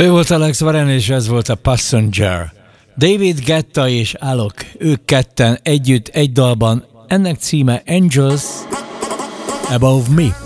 Ő volt Alex Warren, és ez volt a Passenger. David Guetta és Alok, ők ketten együtt egy dalban, ennek címe Angels Above Me.